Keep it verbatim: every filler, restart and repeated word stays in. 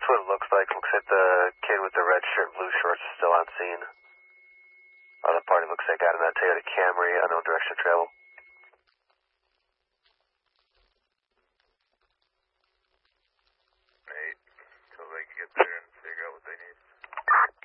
That's what it looks like. Looks like the kid with the red shirt and blue shorts is still on scene. Other party looks like got in that Toyota Camry, unknown direction of travel.